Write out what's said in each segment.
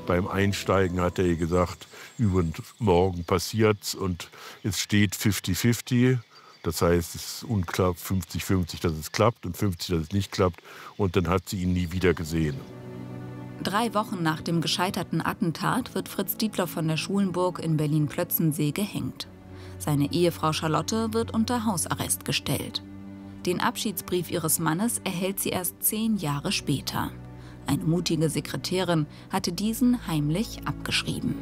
beim Einsteigen hat er ihr gesagt, übermorgen passiert's und es steht 50-50. Das heißt, es ist unklar 50-50, dass es klappt und 50, dass es nicht klappt. Und dann hat sie ihn nie wieder gesehen. 3 Wochen nach dem gescheiterten Attentat wird Fritz Dietloff von der Schulenburg in Berlin-Plötzensee gehängt. Seine Ehefrau Charlotte wird unter Hausarrest gestellt. Den Abschiedsbrief ihres Mannes erhält sie erst 10 Jahre später. Eine mutige Sekretärin hatte diesen heimlich abgeschrieben.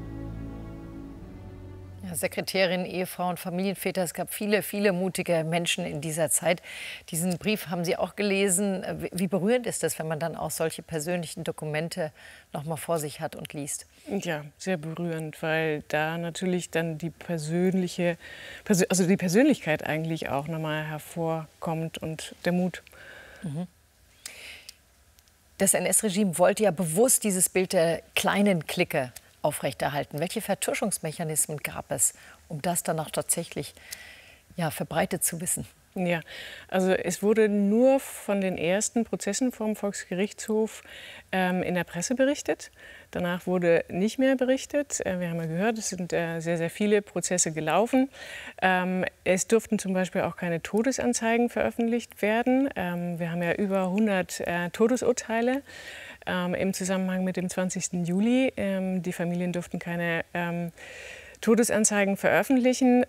Ja, Sekretärin, Ehefrauen, Familienväter, es gab viele, viele mutige Menschen in dieser Zeit. Diesen Brief haben Sie auch gelesen. Wie berührend ist das, wenn man dann auch solche persönlichen Dokumente noch mal vor sich hat und liest? Ja, sehr berührend, weil da natürlich dann die Persönlichkeit eigentlich auch noch mal hervorkommt und der Mut. Mhm. Das NS-Regime wollte ja bewusst dieses Bild der kleinen Clique aufrechterhalten. Welche Vertuschungsmechanismen gab es, um das dann auch tatsächlich verbreitet zu wissen? Ja, also es wurde nur von den ersten Prozessen vom Volksgerichtshof in der Presse berichtet. Danach wurde nicht mehr berichtet. Wir haben ja gehört, es sind sehr, sehr viele Prozesse gelaufen. Es durften zum Beispiel auch keine Todesanzeigen veröffentlicht werden. Wir haben ja über 100 Todesurteile im Zusammenhang mit dem 20. Juli. Die Familien durften keine Todesanzeigen veröffentlichen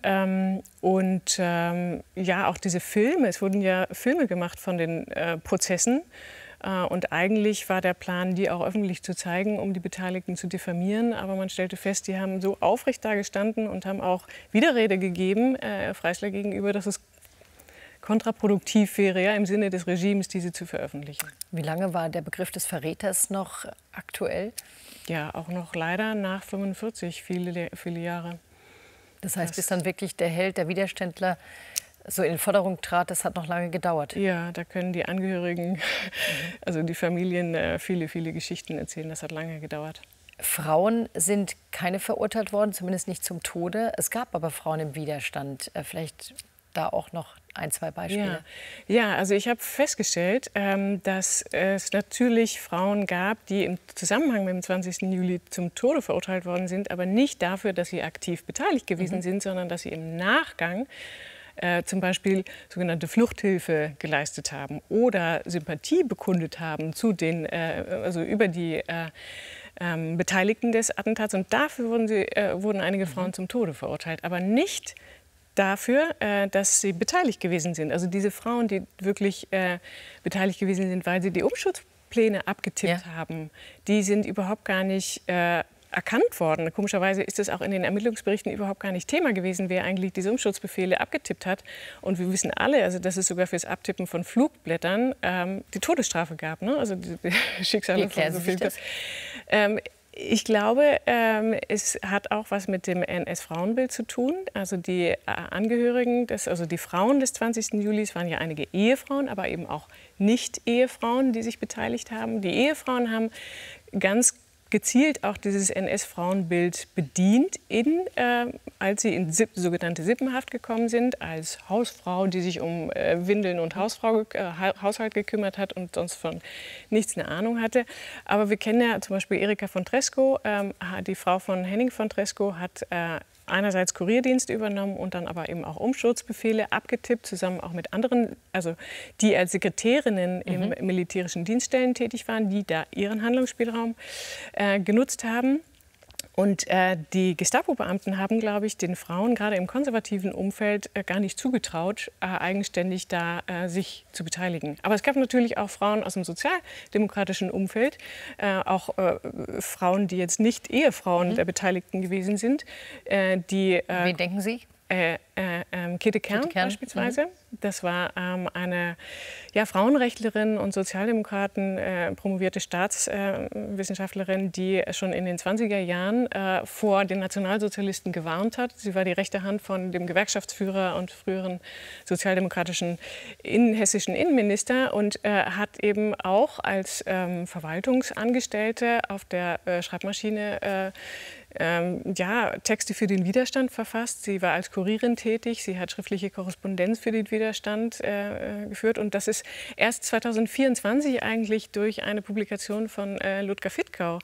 auch diese Filme, es wurden ja Filme gemacht von den Prozessen und eigentlich war der Plan, die auch öffentlich zu zeigen, um die Beteiligten zu diffamieren, aber man stellte fest, die haben so aufrecht da gestanden und haben auch Widerrede gegeben, Freisler gegenüber, dass es kontraproduktiv wäre, ja, im Sinne des Regimes, diese zu veröffentlichen. Wie lange war der Begriff des Verräters noch aktuell? Ja, auch noch leider nach 45, viele, viele Jahre. Das heißt, bis dann wirklich der Held, der Widerständler so in Forderung trat, das hat noch lange gedauert. Ja, da können die Angehörigen, also die Familien, viele, viele Geschichten erzählen. Das hat lange gedauert. Frauen sind keine verurteilt worden, zumindest nicht zum Tode. Es gab aber Frauen im Widerstand. Vielleicht da auch noch 1, 2 Beispiele. Ja, also ich habe festgestellt, dass es natürlich Frauen gab, die im Zusammenhang mit dem 20. Juli zum Tode verurteilt worden sind, aber nicht dafür, dass sie aktiv beteiligt gewesen sind, sondern dass sie im Nachgang zum Beispiel sogenannte Fluchthilfe geleistet haben oder Sympathie bekundet haben zu den, also über die Beteiligten des Attentats. Und dafür wurden einige Frauen zum Tode verurteilt, aber nicht dafür, dass sie beteiligt gewesen sind. Also diese Frauen, die wirklich beteiligt gewesen sind, weil sie die Umschutzpläne abgetippt haben, die sind überhaupt gar nicht erkannt worden. Komischerweise ist es auch in den Ermittlungsberichten überhaupt gar nicht Thema gewesen, wer eigentlich diese Umschutzbefehle abgetippt hat. Und wir wissen alle, also dass es sogar fürs Abtippen von Flugblättern die Todesstrafe gab. Ne? Also die Schicksale von so vielen. Ich glaube, es hat auch was mit dem NS-Frauenbild zu tun. Also die Angehörigen, also die Frauen des 20. Juli, es waren ja einige Ehefrauen, aber eben auch Nicht-Ehefrauen, die sich beteiligt haben. Die Ehefrauen haben ganz gezielt auch dieses NS-Frauenbild bedient, als sie in sogenannte Sippenhaft gekommen sind, als Hausfrau, die sich um Windeln und Haushalt gekümmert hat und sonst von nichts eine Ahnung hatte. Aber wir kennen ja zum Beispiel Erika von Tresckow, die Frau von Henning von Tresckow, hat einerseits Kurierdienst übernommen und dann aber eben auch Umsturzbefehle abgetippt, zusammen auch mit anderen, also die als Sekretärinnen im militärischen Dienststellen tätig waren, die da ihren Handlungsspielraum genutzt haben. Und die Gestapo-Beamten haben, glaube ich, den Frauen gerade im konservativen Umfeld gar nicht zugetraut, eigenständig da sich zu beteiligen. Aber es gab natürlich auch Frauen aus dem sozialdemokratischen Umfeld, auch Frauen, die jetzt nicht Ehefrauen der Beteiligten gewesen sind. Wen denken Sie? Käthe Kern beispielsweise. Das war eine Frauenrechtlerin und Sozialdemokraten, promovierte Staatswissenschaftlerin, die schon in den 20er Jahren vor den Nationalsozialisten gewarnt hat. Sie war die rechte Hand von dem Gewerkschaftsführer und früheren sozialdemokratischen hessischen Innenminister und hat eben auch als Verwaltungsangestellte auf der Schreibmaschine Texte für den Widerstand verfasst. Sie war als Kurierin tätig. Sie hat schriftliche Korrespondenz für den Widerstand geführt. Und das ist erst 2024 eigentlich durch eine Publikation von Ludger Fittkau